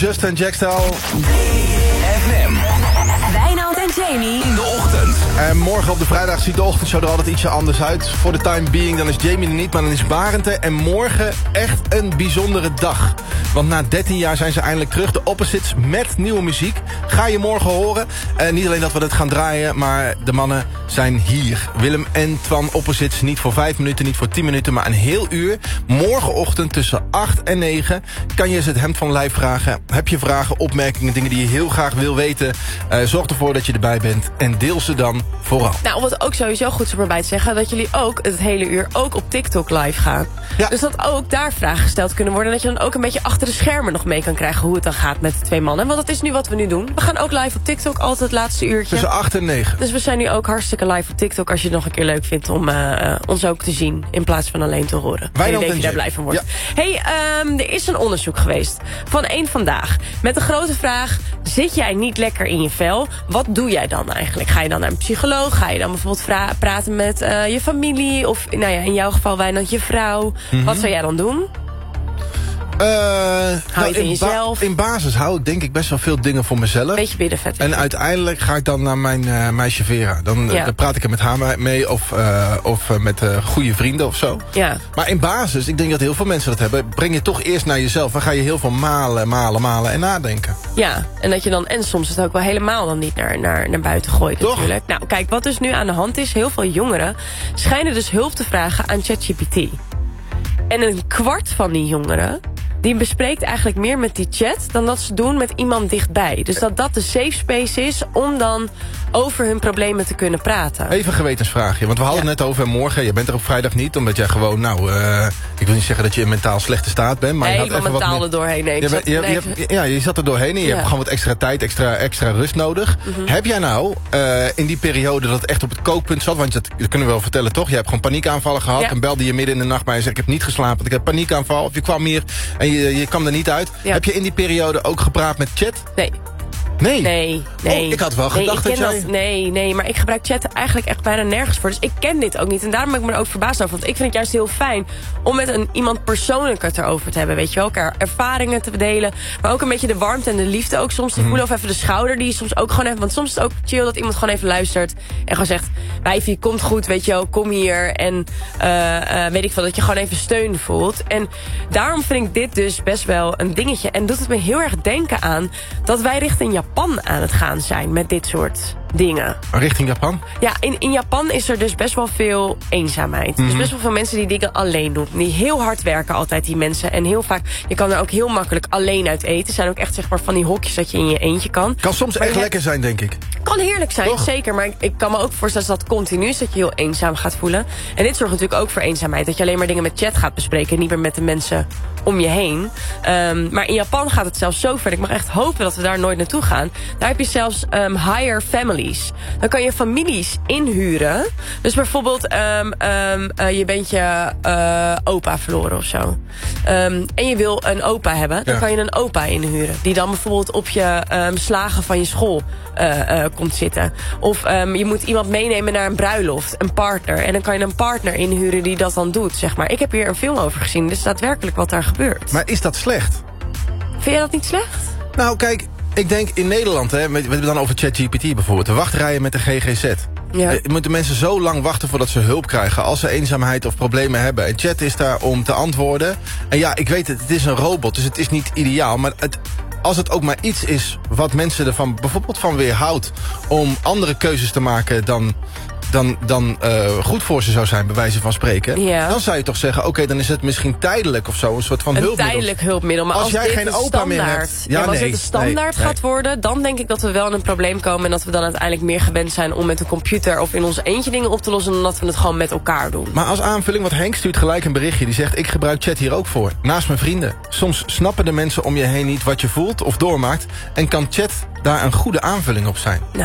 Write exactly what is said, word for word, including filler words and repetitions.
Justin Jackstyle. F M. Wijnand en Jamie In de ochtend. En morgen op de vrijdag ziet de ochtendshow er altijd ietsje anders uit. Voor de time being, dan is Jamie er niet, maar dan is Barend er. En morgen echt een bijzondere dag. Want na dertien jaar zijn ze eindelijk terug. De Opposites met nieuwe muziek. Ga je morgen horen. En niet alleen dat we het gaan draaien, maar de mannen zijn hier. Willem en Twan Opposites. Niet voor vijf minuten, niet voor tien minuten, maar een heel uur. Morgenochtend tussen acht en negen kan je eens het hemd van lijf vragen. Heb je vragen, opmerkingen, dingen die je heel graag wil weten? Uh, zorg ervoor dat je erbij bent en deel ze dan vooral. Nou, wat ook sowieso goed is om erbij te zeggen, dat jullie ook het hele uur ook op TikTok live gaan. Ja. Dus dat ook daar vragen gesteld kunnen worden. En dat je dan ook een beetje achter de schermen nog mee kan krijgen hoe het dan gaat met de twee mannen. Want dat is nu wat we nu doen. We gaan ook live op TikTok, altijd het laatste uurtje. Tussen acht en negen. Dus we zijn nu ook hartstikke live op TikTok als je het nog een keer leuk vindt om uh, ons ook te zien. In plaats van alleen te horen. Wijnand dat je daar blij van wordt. Ja. Hey, um, er is een onderzoek geweest van één Vandaag. Met de grote vraag, zit jij niet lekker in je vel? Wat doe jij dan eigenlijk? Ga je dan naar een psycholoog? Ga je dan bijvoorbeeld vra- praten met uh, je familie? Of nou ja, in jouw geval Wijnand, je vrouw. Mm-hmm. Wat zou jij dan doen? Uh, hou je nou, het in, in jezelf? Ba- in basis hou ik denk ik best wel veel dingen voor mezelf. Beetje biddenvet. En uiteindelijk ga ik dan naar mijn uh, meisje Vera. Dan, ja. dan praat ik er met haar mee of, uh, of uh, met uh, goede vrienden of zo. Ja. Maar in basis, ik denk dat heel veel mensen dat hebben. Breng je toch eerst naar jezelf. Dan ga je heel veel malen, malen, malen en nadenken. Ja, en dat je dan, en soms het ook wel helemaal dan niet naar, naar, naar buiten gooit toch? Natuurlijk. Nou, kijk, wat dus nu aan de hand is, heel veel jongeren schijnen dus hulp te vragen aan ChatGPT. En een kwart van die jongeren, die bespreekt eigenlijk meer met die chat dan dat ze doen met iemand dichtbij. Dus dat dat de safe space is om dan over hun problemen te kunnen praten. Even een gewetensvraagje, want we hadden ja. het net over morgen. Je bent er op vrijdag niet, omdat jij gewoon, nou, uh, ik wil niet zeggen dat je in mentaal slechte staat bent. Maar nee, je had ik even mentaal wat er doorheen. Nee, je, zat, je, nee. je, je, ja, je zat er doorheen en je ja. hebt gewoon wat extra tijd, extra, extra rust nodig. Mm-hmm. Heb jij nou uh, in die periode dat het echt op het kookpunt zat, want dat, dat kunnen we wel vertellen toch? Je hebt gewoon paniekaanvallen gehad ja. en belde je midden in de nacht maar je zei ik heb niet geslapen, want ik heb paniekaanval. Of je kwam hier en je, je kwam er niet uit. Ja. Heb je in die periode ook gepraat met chat? Nee. Nee? Nee, nee. Oh, ik had wel nee, gedacht ik ken dat jij... Dat, nee, nee, maar ik gebruik chat eigenlijk echt bijna nergens voor. Dus ik ken dit ook niet. En daarom ben ik me er ook verbaasd over. Want ik vind het juist heel fijn om met een, iemand persoonlijk het erover te hebben. Weet je wel, elkaar ervaringen te delen. Maar ook een beetje de warmte en de liefde ook soms te voelen. Mm. Of even de schouder die soms ook gewoon even... Want soms is het ook chill dat iemand gewoon even luistert. En gewoon zegt, wijfie, komt goed, weet je wel, kom hier. En uh, uh, weet ik veel, dat je gewoon even steun voelt. En daarom vind ik dit dus best wel een dingetje. En doet het me heel erg denken aan dat wij richting Japan aan het gaan zijn met dit soort dingen. Richting Japan? Ja, in, in Japan is er dus best wel veel eenzaamheid. Mm-hmm. Dus best wel veel mensen die dingen alleen doen. Die heel hard werken altijd, die mensen. En heel vaak, je kan er ook heel makkelijk alleen uit eten. Er zijn ook echt zeg maar van die hokjes dat je in je eentje kan. Kan soms maar echt lekker hebt... zijn, denk ik. Kan heerlijk zijn, toch? Zeker. Maar ik, ik kan me ook voorstellen dat dat continu is, dat je heel eenzaam gaat voelen. En dit zorgt natuurlijk ook voor eenzaamheid. Dat je alleen maar dingen met chat gaat bespreken en niet meer met de mensen om je heen. Um, maar in Japan gaat het zelfs zo ver. Ik mag echt hopen dat we daar nooit naartoe gaan. Daar heb je zelfs um, hire families. Dan kan je families inhuren. Dus bijvoorbeeld, um, um, uh, je bent je uh, opa verloren of zo. Um, en je wil een opa hebben. Dan ja. kan je een opa inhuren. Die dan bijvoorbeeld op je um, slagen van je school uh, uh, komt zitten. Of um, je moet iemand meenemen naar een bruiloft. Een partner. En dan kan je een partner inhuren die dat dan doet, zeg maar. Ik heb hier een film over gezien. Dus daadwerkelijk wat daar gebeurt. Maar is dat slecht? Vind jij dat niet slecht? Nou, kijk, ik denk in Nederland, hè, we hebben het dan over ChatGPT bijvoorbeeld, de wachtrijen met de G G Z. Ja. Moeten mensen zo lang wachten voordat ze hulp krijgen als ze eenzaamheid of problemen hebben. En chat is daar om te antwoorden. En ja, ik weet het, het is een robot, dus het is niet ideaal. Maar het, als het ook maar iets is wat mensen ervan bijvoorbeeld van weerhoudt om andere keuzes te maken dan... dan, dan uh, goed voor ze zou zijn, bij wijze van spreken... Ja. dan zou je toch zeggen, oké, okay, dan is het misschien tijdelijk of zo... een soort van een hulpmiddel. Een tijdelijk hulpmiddel, maar als, als jij dit geen de opa standaard, meer hebt... Ja, ja, als nee, dit de standaard nee, gaat nee. worden... dan denk ik dat we wel in een probleem komen... en dat we dan uiteindelijk meer gewend zijn om met een computer... of in ons eentje dingen op te lossen... dan dat we het gewoon met elkaar doen. Maar als aanvulling, want Henk stuurt gelijk een berichtje... die zegt, ik gebruik chat hier ook voor. Naast mijn vrienden. Soms snappen de mensen om je heen niet wat je voelt of doormaakt... en kan chat daar een goede aanvulling op zijn. Nou.